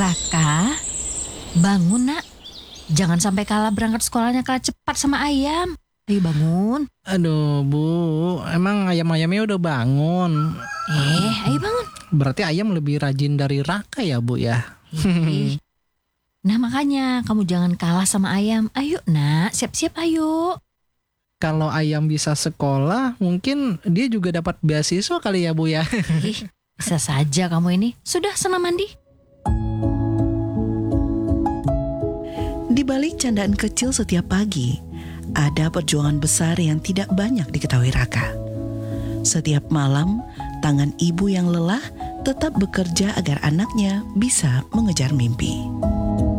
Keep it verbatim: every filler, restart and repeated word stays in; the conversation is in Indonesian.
Raka, bangun nak. Jangan sampai kalah berangkat sekolahnya kalah cepat sama ayam. Ayo bangun. Aduh Bu, emang ayam-ayamnya udah bangun. Eh, ayo bangun. Berarti ayam lebih rajin dari Raka ya Bu ya? Ih. Nah makanya kamu jangan kalah sama ayam. Ayo nak, siap-siap ayo. Kalau ayam bisa sekolah, mungkin dia juga dapat beasiswa kali ya Bu ya? Ih, bisa saja kamu ini. Sudah sana mandi. Di balik candaan kecil setiap pagi, ada perjuangan besar yang tidak banyak diketahui Raka. Setiap malam, tangan ibu yang lelah tetap bekerja agar anaknya bisa mengejar mimpi.